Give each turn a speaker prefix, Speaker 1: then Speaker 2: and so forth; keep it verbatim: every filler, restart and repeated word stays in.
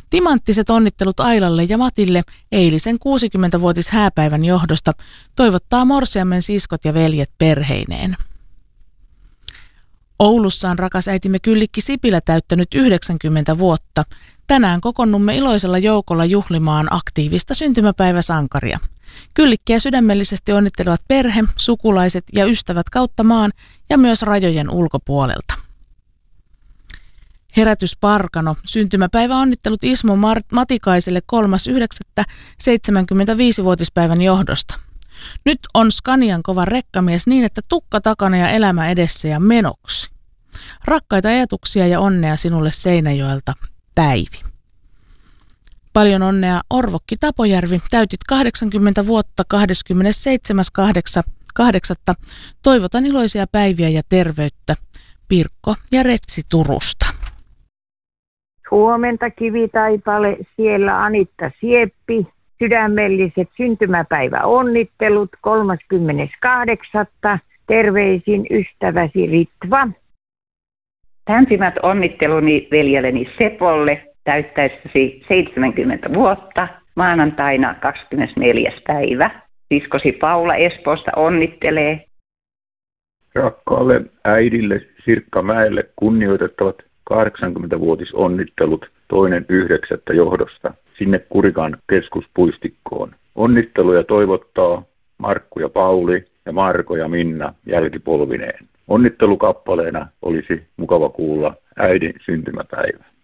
Speaker 1: Timanttiset onnittelut Ailalle ja Matille eilisen kuusikymmenvuotis hääpäivän johdosta toivottaa morsiammen siskot ja veljet perheineen. Oulussa on rakas äitimme Kyllikki Sipilä täyttänyt yhdeksänkymmentä vuotta. Tänään kokonnumme iloisella joukolla juhlimaan aktiivista syntymäpäiväsankaria. Kyllikkiä sydämellisesti onnittelevat perhe, sukulaiset ja ystävät kautta maan ja myös rajojen ulkopuolelta. Herätys Parkano, syntymäpäivä onnittelut Ismo Matikaiselle kolmas yhdeksättä seitsemänkymmentäviisivuotispäivän johdosta. Nyt on Scanian kova rekkamies niin, että tukka takana ja elämä edessä ja menoksi. Rakkaita ajatuksia ja onnea sinulle Seinäjoelta, Päivi. Paljon onnea Orvokki Tapojärvi, täytit kahdeksankymmentä vuotta kahdeskymmenesseitsemäs kahdeksatta Toivotan iloisia päiviä ja terveyttä. Pirkko ja Retsi Turusta.
Speaker 2: Huomenta Kivitaipale, siellä Anitta Sieppi. Sydämelliset syntymäpäiväonnittelut kolmaskymmeneskahdeksas Terveisin ystäväsi Ritva.
Speaker 3: Lämpimät onnitteluni veljelleni Sepolle täyttäessäsi seitsemänkymmentä vuotta maanantaina kahdeskymmenesneljäs päivä. Siskosi Paula Espoosta onnittelee.
Speaker 4: Rakkaalle äidille Sirkka Mäelle kunnioitettavat kahdeksankymmenvuotisonnittelut toinen yhdeksättä johdosta sinne Kurikan keskuspuistikkoon. Onnitteluja toivottaa Markku ja Pauli ja Marko ja Minna jälkipolvineen. Onnittelukappaleena olisi mukava kuulla äidin syntymäpäivä.